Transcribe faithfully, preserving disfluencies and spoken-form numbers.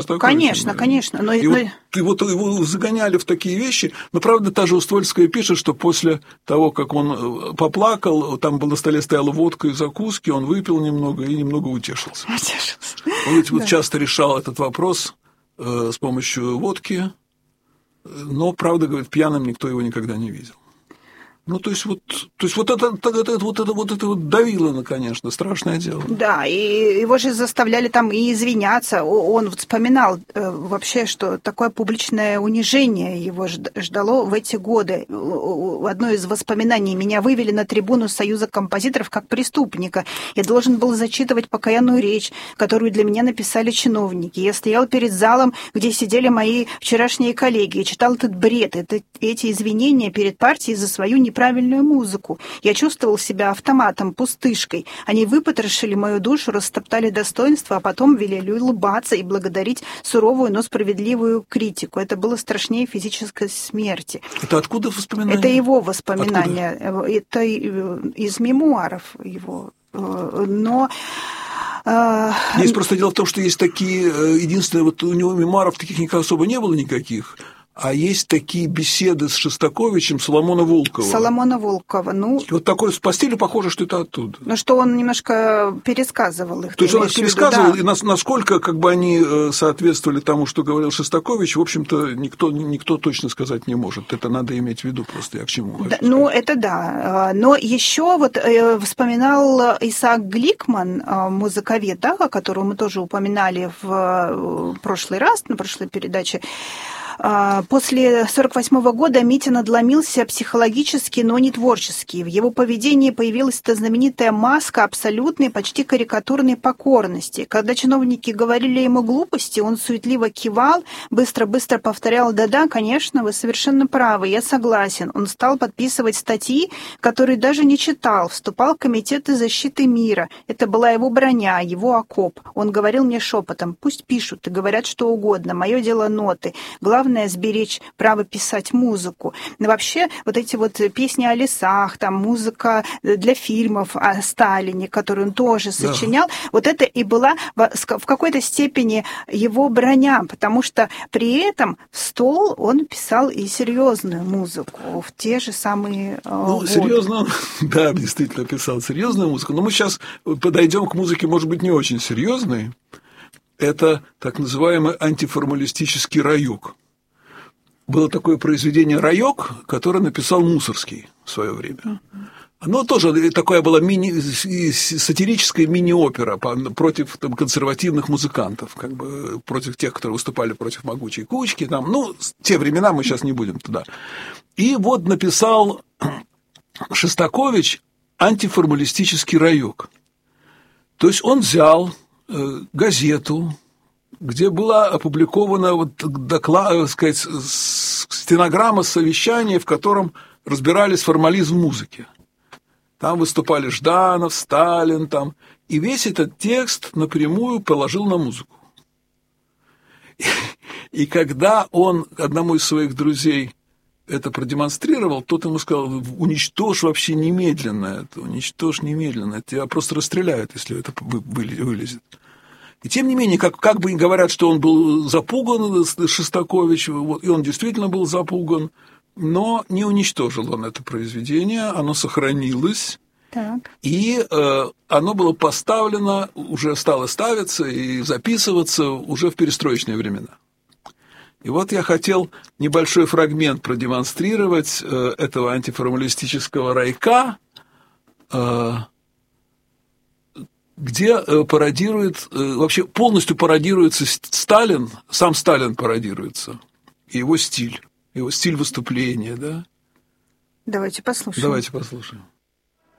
Конечно, конечно. Но, и, но... Вот, и вот его загоняли в такие вещи. Но, правда, та же Уствольская пишет, что после того, как он поплакал, там на столе стояла водка и закуски, он выпил немного и немного утешился. Утешился. Он ведь да. вот часто решал этот вопрос э, с помощью водки, но, правда, говорит, пьяным никто его никогда не видел. Ну, то есть, вот, то есть вот, это, это, это, вот, это, вот это вот давило, ну, конечно, страшное дело. Да, и его же заставляли там и извиняться. Он вот вспоминал вообще, что такое публичное унижение его ждало в эти годы. Одно из воспоминаний: меня вывели на трибуну Союза композиторов как преступника. Я должен был зачитывать покаянную речь, которую для меня написали чиновники. Я стоял перед залом, где сидели мои вчерашние коллеги, и читал этот бред, это, эти извинения перед партией за свою неправильную правильную музыку. Я чувствовал себя автоматом, пустышкой. Они выпотрошили мою душу, растоптали достоинство, а потом велели улыбаться и благодарить суровую, но справедливую критику. Это было страшнее физической смерти. Это откуда воспоминания? Это его воспоминания. Откуда? Это из мемуаров его. Но... Есть просто дело в том, что есть такие... Единственное, вот у него мемуаров таких никак особо не было никаких. А есть такие беседы с Шостаковичем Соломона Волкова. Соломона Волкова, ну... Вот такой с постели похоже, что это оттуда. Ну, что он немножко пересказывал их. То есть он их пересказывал, да. и насколько как бы они соответствовали тому, что говорил Шостакович, в общем-то, никто, никто точно сказать не может. Это надо иметь в виду просто, я к чему хочу да, Ну, это да. Но еще вот вспоминал Исаак Гликман, музыковед, да, которого мы тоже упоминали в прошлый раз, на прошлой передаче. После сорок восьмого года Митя надломился психологически, но не творчески. В его поведении появилась эта знаменитая маска абсолютной, почти карикатурной покорности. Когда чиновники говорили ему глупости, он суетливо кивал, быстро-быстро повторял: «Да-да, конечно, вы совершенно правы, я согласен». Он стал подписывать статьи, которые даже не читал, вступал в комитеты защиты мира. Это была его броня, его окоп. Он говорил мне шепотом: «Пусть пишут и говорят что угодно, мое дело ноты. Главное сберечь право писать музыку». Но вообще вот эти вот песни о лесах, там музыка для фильмов о Сталине, которую он тоже сочинял, да. Вот это и была в какой-то степени его броня, потому что при этом в стол он писал и серьезную музыку в те же самые ну, годы. Серьезно, да, действительно писал серьезную музыку, но мы сейчас подойдем к музыке, может быть, не очень серьезной. Это так называемый антиформалистический райок. Было такое произведение «Райок», которое написал Мусорский в свое время. Оно тоже такая была мини, сатирическая мини-опера против там, консервативных музыкантов, как бы против тех, которые выступали против могучей кучки. Там, ну, те времена мы сейчас не будем туда. И вот написал Шостакович антиформалистический райок. То есть он взял э, газету, где была опубликована вот, доклад, сказать, стенограмма совещания, в котором разбирались формализм музыки. Там выступали Жданов, Сталин, там, и весь этот текст напрямую положил на музыку. И, и когда он одному из своих друзей это продемонстрировал, тот ему сказал: уничтожь вообще немедленно это, уничтожь немедленно, это тебя просто расстреляют, если это вылезет. И тем не менее, как, как бы говорят, что он был запуган, Шостакович, вот, и он действительно был запуган, но не уничтожил он это произведение, оно сохранилось, так. И э, оно было поставлено, уже стало ставиться и записываться уже в перестроечные времена. И вот я хотел небольшой фрагмент продемонстрировать э, этого антиформалистического райка, э, где пародирует, вообще полностью пародируется Сталин, сам Сталин пародируется, и его стиль, его стиль выступления, да? Давайте послушаем. Давайте послушаем.